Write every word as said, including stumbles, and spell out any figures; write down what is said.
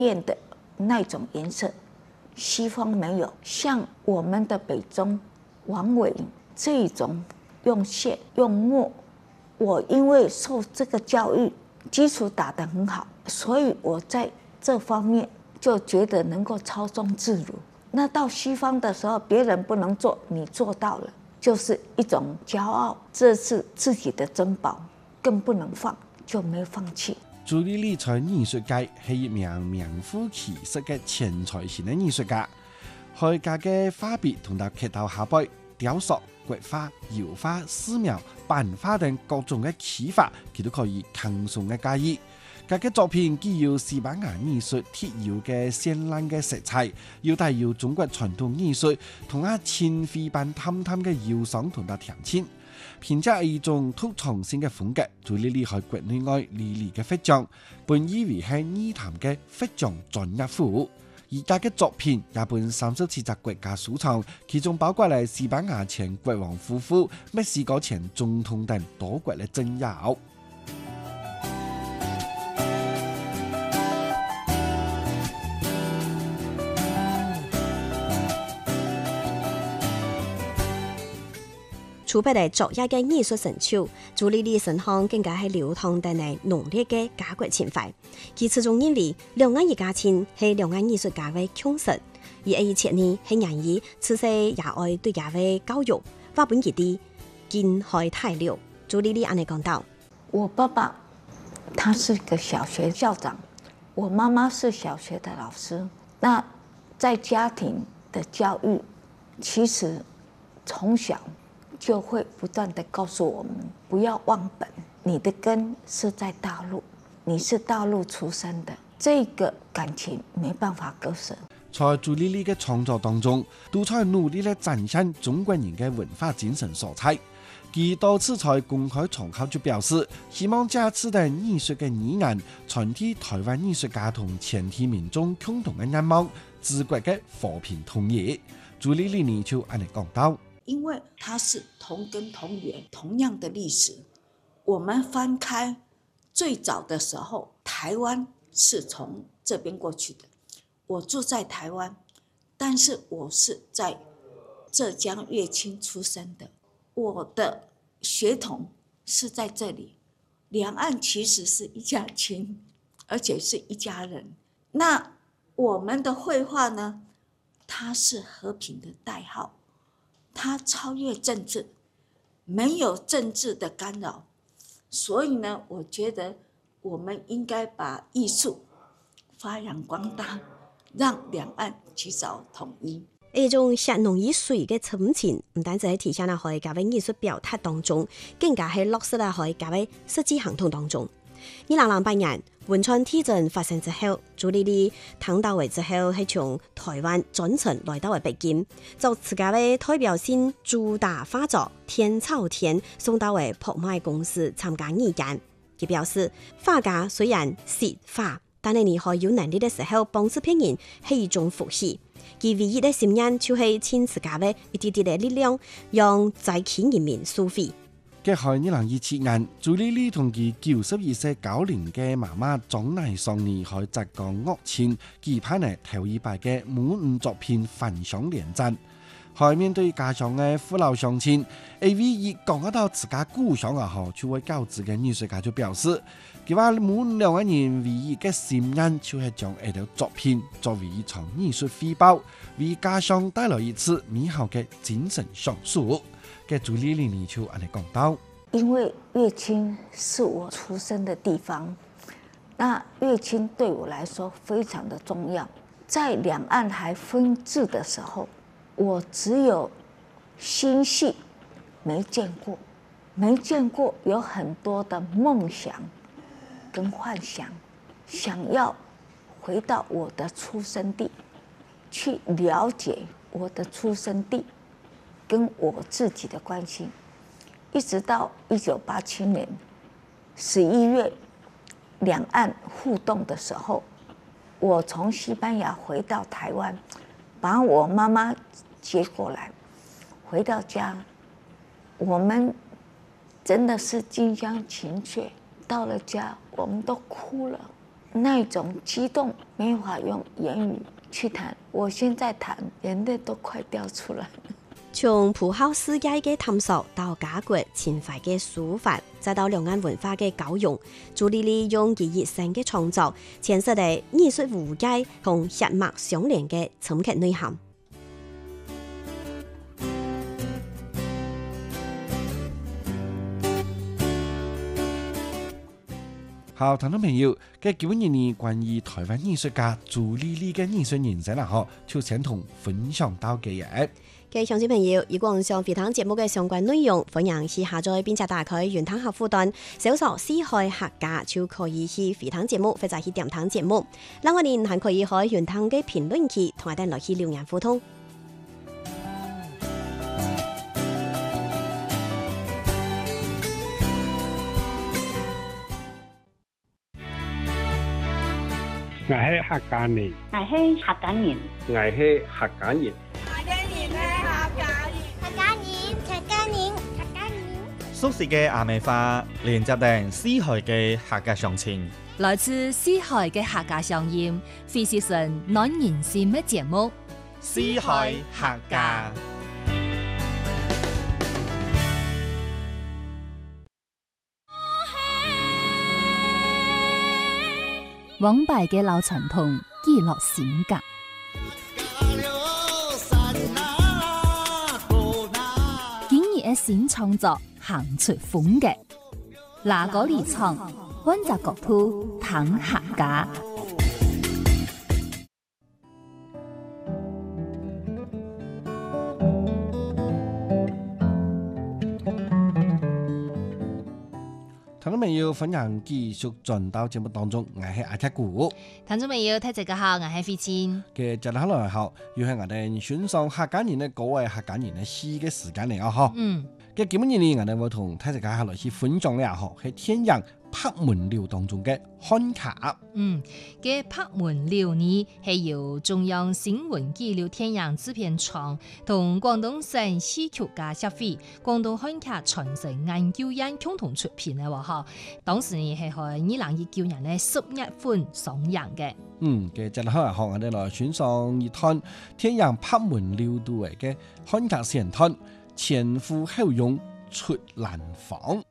变的那种颜色，西方没有。像我们的北中王伟这种用线用墨，我因为受这个教育，基础打得很好，所以我在这方面就觉得能够操纵自如。那到西方的时候，别人不能做，你做到了，就是一种骄傲，这是自己的珍宝，更不能放，就没放弃。 朱丽丽在藝術界係一名名副其實嘅前才型嘅藝術家，佢家嘅畫筆同到劇頭下背、雕塑、國畫、油畫、素描、版畫等各種嘅技法，佢都可以輕鬆嘅駕馭。佢嘅作品既有西班牙藝術特有嘅絢爛嘅色彩，又帶有中國傳統藝術同啊前輩般淡淡嘅憂傷同到甜情。憑借一種突創性嘅風格，朱麗麗喺國內外歷嚟嘅獲獎，本以為係二談嘅獲獎專業戶。而家嘅作品也本三十七隻國家收藏，其中包括了西班牙前國王夫婦、墨西哥前總統等多國嘅珍寶。 除別嚟作一嘅藝術成就，朱麗麗身上更加係流淌着呢濃烈嘅家國情懷。佢始終認為兩岸一家親係兩岸藝術家嘅共識，而一切呢係源於自細也愛對家嘅教育，話本佢哋見開太了。朱麗麗安尼講到： 我爸爸他是個小學校長，我媽媽是小學的老師。那在家庭的教育，其實從小就會不斷地告訴我們不要忘本，你的根是在大陸，你是大陸出生的，這個感情沒辦法割捨。 在朱麗麗嘅創作當中，都在努力地展現中國人嘅文化精神所在。佢多次在公開場合就表示，希望這次的藝術嘅理念傳遞台灣藝術家同全體民眾共同嘅願望，治國嘅和平統一。朱麗麗呢就安尼講到。 因為它是同根同源，同樣的歷史。我們翻開最早的時候，台灣是從這邊過去的。我住在台灣，但是我是在浙江樂清出生的，我的血統是在這裡。兩岸其實是一家親，而且是一家人。那我們的繪畫呢，它是和平的代號。它超越政治，沒有政治的干擾，所以呢，我覺得我們應該把藝術發揚光大，讓兩岸及早統一。 呢種血濃於水嘅親情，唔單止係體現喺佢家嘅藝術表達當中，更加係落實喺佢家嘅實際行動當中。二零零八年汶川地震發生之後，朱麗麗聽到話之後係從台灣專程來到北京，就自家嘅代表性主打畫作《天朝天》送到為拍賣公司參加意見。佢表示，畫家雖然識畫，但係你可有能力嘅時候幫助別人係一種福氣。佢唯一嘅心願就係盡自家嘅一啲啲嘅力量，讓在企人民蘇菲。 嘅喺二零二七年，朱麗麗同佢九十二歲高齡嘅媽媽張乃雙兒喺浙江樂清舉辦嘅頭一擺嘅母女作品分享聯展。喺面對家鄉嘅父老鄉親 ，A V 一講到自家故鄉啊，後就會教子嘅藝術家就表示，佢話母女兩個人唯一嘅心願就係將呢條作品作為一場藝術匯報，為家鄉帶來一次美好嘅精神享受。嘅朱麗麗呢就安尼講到， 因為樂清是我出生的地方，那樂清對我來說非常的重要。在兩岸還分治的時候，我只有心繫，沒見過，沒見過，有很多的夢想跟幻想，想要回到我的出生地，去了解我的出生地跟我自己的關係，一直到一九八七年十一月，兩岸互動的時候，我從西班牙回到台灣，把我媽媽接過來，回到家，我們真的是近鄉情怯。到了家，我們都哭了， 那種激動沒法用言語去談，我現在談眼淚都快掉出來了。 從葡校世界嘅探索到家國情懷嘅抒發，再到兩岸文化嘅交融，朱莉莉用佢熱誠嘅創作，詮釋嚟藝術無界同血脈相連嘅深刻內涵。 好，聽眾朋友，嘅幾位年年關於台灣藝術家朱莉莉嘅藝術人生啦，嗬，就先同分享到嘅嘢。 嘅鄉親朋友，如果想回聽節目嘅相關內容，歡迎去下載並且打開雲聽客戶端，搜索四海客家就可以去回聽節目或者去點聽節目。另外，您還可以去雲聽嘅評論區同我哋來去留言互動。 我係客家人， 我係客家人， 我係客家人， 客家人係客家人， 客家人，客家人，客家人。 熟悉嘅阿美話，連接定四海嘅客家鄉親， 來自四海嘅客家鄉音，非是神暖人心嘅節目。 四海客家。 往敗嘅老傳統，記錄性格。今日嘅新創作，行出風格。哪個離場，揾隻角度談客家。 聽眾朋友，歡迎繼續進到節目當中，我係阿鐵古。 聽眾朋友，大家好，我係飛千。 嘅接下來後，要係我哋選上客家人嘅嗰位客家人嘅詩嘅時間嚟啊！嗬。嗯。嘅今日呢，我哋會同大家下來去分享咧，嗬，喺天陽拍門寮當中嘅漢卡。 嗯，嘅拍門寮呢係由中央新聞紀錄天陽製片廠同廣東省戲曲家協會、廣東漢卡傳承研究院共同出品嘅喎，嗬。當時呢係喺二零一九年咧十月份上映嘅。嗯， 嘅接下來後，我哋來選上一段天陽拍門寮度嘅漢卡線段。前呼後擁出蘭房。